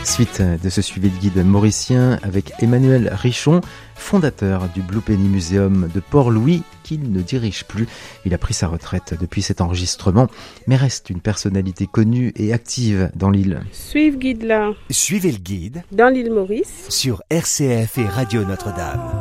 Suite de ce suivi de guide mauricien avec Emmanuel Richon, fondateur du Blue Penny Museum de Port-Louis, qu'il ne dirige plus. Il a pris sa retraite depuis cet enregistrement, mais reste une personnalité connue et active dans l'île. Suivez le guide Suivez le guide dans l'île Maurice sur RCF et Radio Notre-Dame.